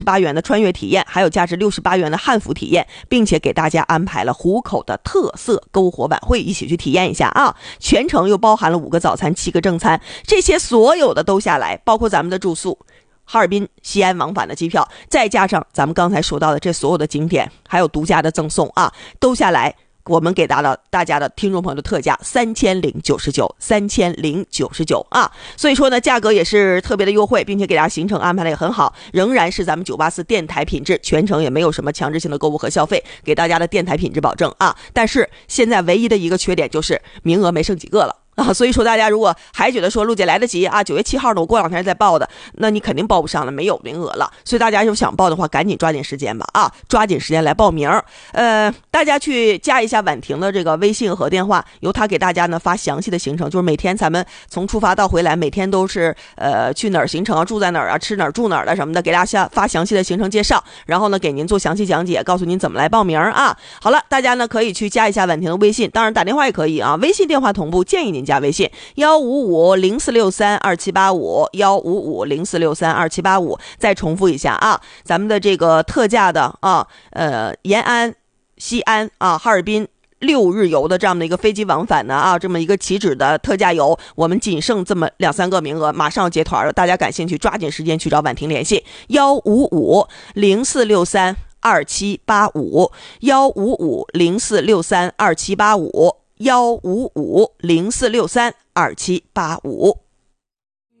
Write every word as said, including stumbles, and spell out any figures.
八元的穿越体验，还有价值六十八元的汉服体验，并且给大家安排了虎口的特色篝火晚会，一起去体验一下啊！全程又包含了五个早餐、七个正餐，这些所有的都下来，包括咱们的住宿。哈尔滨、西安往返的机票，再加上咱们刚才说到的这所有的景点，还有独家的赠送啊，都下来。我们给大到大家的听众朋友的特价三千零九十九，三千零九十九啊，所以说呢，价格也是特别的优惠，并且给大家行程安排的也很好，仍然是咱们九八四电台品质，全程也没有什么强制性的购物和消费，给大家的电台品质保证啊。但是现在唯一的一个缺点就是名额没剩几个了。啊，所以说大家如果还觉得说陆姐来得及啊，九月七号呢，我过两天再报的，那你肯定报不上了，没有名额了。所以大家有想报的话，赶紧抓紧时间吧啊，抓紧时间来报名。呃，大家去加一下婉婷的这个微信和电话，由她给大家呢发详细的行程，就是每天咱们从出发到回来，每天都是呃去哪儿行程啊，住在哪儿啊，吃哪儿住哪儿的什么的，给大家发详细的行程介绍，然后呢给您做详细讲解，告诉您怎么来报名啊。好了，大家呢可以去加一下婉婷的微信，当然打电话也可以啊，微信电话同步，建议您加微信幺五五零四六三二七八五幺五五零四六三二七八五，再重复一下啊，咱们的这个特价的啊，呃，延安、西安啊、哈尔滨六日游的这样的一个飞机往返呢啊，这么一个起止的特价游，我们仅剩这么两三个名额，马上结团了，大家感兴趣抓紧时间去找婉婷联系幺五五零四六三二七八五幺五五零四六三二七八五幺五五零四六三二七八五。